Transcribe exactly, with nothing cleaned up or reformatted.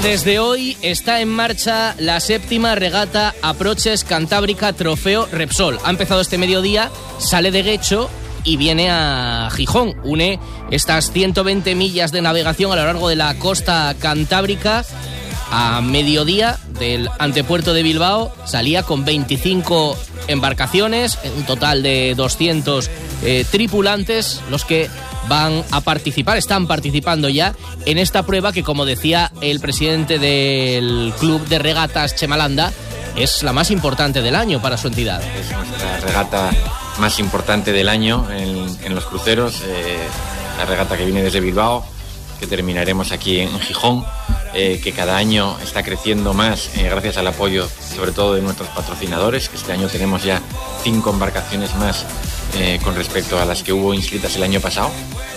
desde hoy está en marcha la séptima regata Approaches Cantábrica Trofeo Repsol. Ha empezado este mediodía, sale de Guecho y viene a Gijón. Une estas ciento veinte millas de navegación a lo largo de la costa cantábrica. A mediodía del antepuerto de Bilbao salía con veinticinco embarcaciones, un total de doscientos eh, tripulantes, los que van a participar, están participando ya en esta prueba que, como decía el presidente del Club de Regatas Chemalanda, es la más importante del año para su entidad. Es nuestra regata más importante del año en, en los cruceros, eh, la regata que viene desde Bilbao, que terminaremos aquí en Gijón, eh, que cada año está creciendo más eh, gracias al apoyo sobre todo de nuestros patrocinadores, que este año tenemos ya cinco embarcaciones más eh, con respecto a las que hubo inscritas el año pasado.